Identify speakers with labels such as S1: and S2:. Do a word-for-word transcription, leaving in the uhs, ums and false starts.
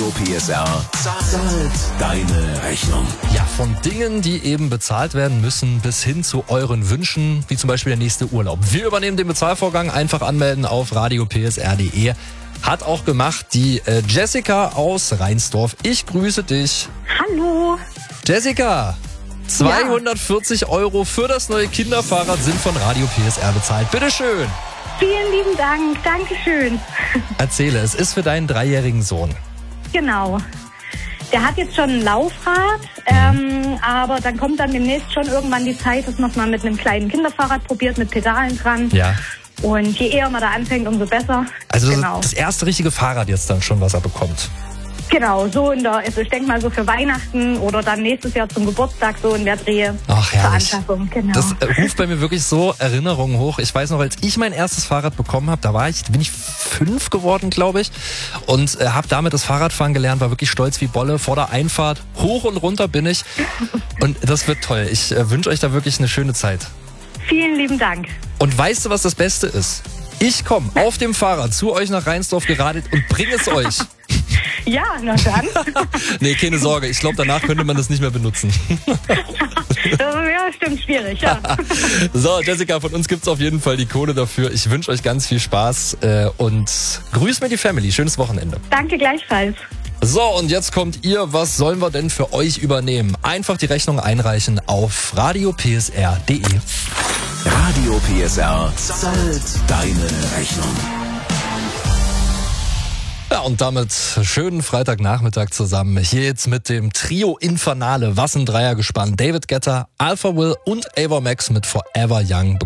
S1: P S R zahlt deine Rechnung.
S2: Ja, von Dingen, die eben bezahlt werden müssen, bis hin zu euren Wünschen, wie zum Beispiel der nächste Urlaub. Wir übernehmen den Bezahlvorgang, einfach anmelden auf radio p s r punkt d e. Hat auch gemacht die äh, Jessica aus Rheinsdorf. Ich grüße dich.
S3: Hallo.
S2: Jessica, zweihundertvierzig Euro für das neue Kinderfahrrad sind von Radio P S R bezahlt. Bitteschön.
S3: Vielen lieben Dank. Dankeschön.
S2: Erzähle, es ist für deinen dreijährigen Sohn.
S3: Genau. Der hat jetzt schon ein Laufrad, ähm, aber dann kommt dann demnächst schon irgendwann die Zeit, dass man mal mit einem kleinen Kinderfahrrad probiert, mit Pedalen dran.
S2: Ja.
S3: Und je eher man da anfängt, umso besser.
S2: Also
S3: genau.
S2: Das erste richtige Fahrrad jetzt dann schon, was er bekommt.
S3: Genau, so in der, also ich denke mal so für Weihnachten oder dann nächstes Jahr zum Geburtstag so in der Dreh.
S2: Ach, herrlich.
S3: Anschaffung, genau.
S2: Das äh, ruft bei mir wirklich so Erinnerungen hoch. Ich weiß noch, als ich mein erstes Fahrrad bekommen habe, da war ich, bin ich fünf geworden, glaube ich, und äh, habe damit das Fahrradfahren gelernt, war wirklich stolz wie Bolle. Vor der Einfahrt hoch und runter bin ich und das wird toll. Ich äh, wünsche euch da wirklich eine schöne Zeit.
S3: Vielen lieben Dank.
S2: Und weißt du, was das Beste ist? Ich komme auf dem Fahrrad zu euch nach Rheinsdorf geradelt und bringe es euch.
S3: Ja, na dann.
S2: Nee, keine Sorge. Ich glaube, danach könnte man das nicht mehr benutzen.
S3: Ja, stimmt, schwierig, ja.
S2: So, Jessica, von uns gibt's auf jeden Fall die Kohle dafür. Ich wünsche euch ganz viel Spaß äh, und grüßt mir die Family. Schönes Wochenende.
S3: Danke gleichfalls.
S2: So, und jetzt kommt ihr. Was sollen wir denn für euch übernehmen? Einfach die Rechnung einreichen auf radio p s r punkt d e.
S1: Radio P S R zahlt deine Rechnung.
S2: Ja, und damit schönen Freitagnachmittag zusammen. Hier jetzt mit dem Trio Infernale. Was ein Dreier gespannt. David Guetta, Alpha Will und Ava Max mit Forever Young.